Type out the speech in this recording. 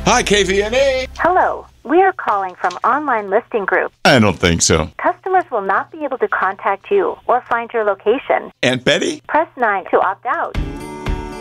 Hi, KVNA. Hello. We are calling from Online Listing Group. I don't think so. Customers will not be able to contact you or find your location. Aunt Betty? Press 9 to opt out.